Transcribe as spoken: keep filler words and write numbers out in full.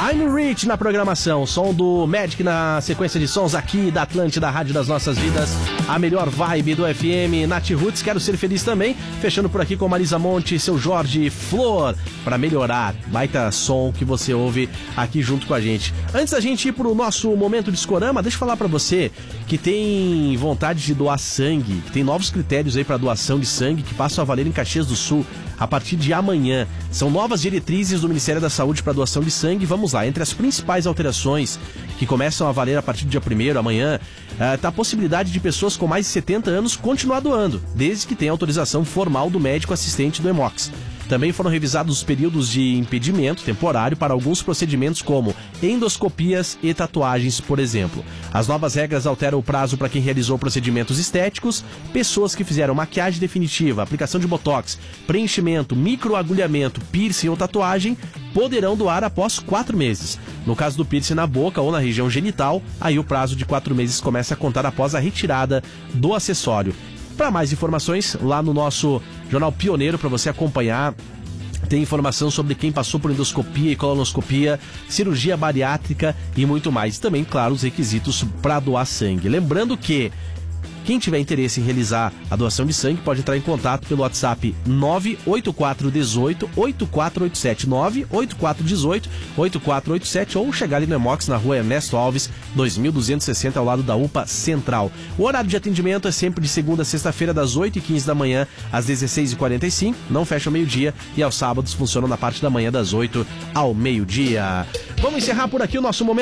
I'm Rich na programação, som do Magic na sequência de sons aqui da Atlântida, Rádio das Nossas Vidas, a melhor vibe do F M, Nath Roots, Quero Ser Feliz também, fechando por aqui com Marisa Monte, Seu Jorge, Flor, pra melhorar, baita som que você ouve aqui junto com a gente. Antes da gente ir pro nosso momento de Discorama, deixa eu falar pra você que tem vontade de doar sangue, que tem novos critérios aí pra doação de sangue que passam a valer em Caxias do Sul a partir de amanhã. São novas diretrizes do Ministério da Saúde para doação de sangue. Vamos lá, entre as principais alterações que começam a valer a partir do dia primeiro, amanhã, está uh, a possibilidade de pessoas com mais de setenta anos continuar doando, desde que tenha autorização formal do médico assistente do Hemox. Também foram revisados os períodos de impedimento temporário para alguns procedimentos como endoscopias e tatuagens, por exemplo. As novas regras alteram o prazo para quem realizou procedimentos estéticos, pessoas que fizeram maquiagem definitiva, aplicação de botox, preenchimento, microagulhamento, piercing ou tatuagem, poderão doar após quatro meses. No caso do piercing na boca ou na região genital, aí o prazo de quatro meses começa a contar após a retirada do acessório. Para mais informações, lá no nosso Jornal Pioneiro, para você acompanhar, tem informação sobre quem passou por endoscopia e colonoscopia, cirurgia bariátrica e muito mais. Também, claro, os requisitos para doar sangue. Lembrando que quem tiver interesse em realizar a doação de sangue pode entrar em contato pelo WhatsApp nove oito quatro um oito, oito quatro oito sete, nove oito quatro um oito, oito quatro oito sete ou chegar ali no Hemox na rua Ernesto Alves, dois mil duzentos e sessenta, ao lado da U P A Central. O horário de atendimento é sempre de segunda a sexta-feira, das oito e quinze da manhã às dezesseis e quarenta e cinco, não fecha ao meio-dia, e aos sábados funcionam na parte da manhã das oito ao meio-dia. Vamos encerrar por aqui o nosso momento